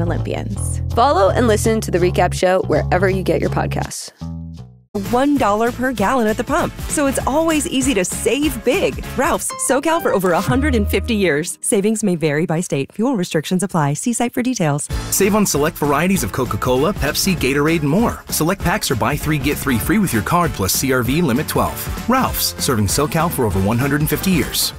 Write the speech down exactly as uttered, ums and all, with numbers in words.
and Olympians. Follow and listen to The Recap Show wherever you get your podcasts. one dollar per gallon at the pump, so it's always easy to save big. Ralph's, SoCal for over one hundred fifty years. Savings may vary by state. Fuel restrictions apply. See site for details. Save on select varieties of Coca-Cola, Pepsi, Gatorade, and more. Select packs are buy three, get three free with your card plus C R V Limit twelve. Ralph's, serving SoCal for over one hundred fifty years.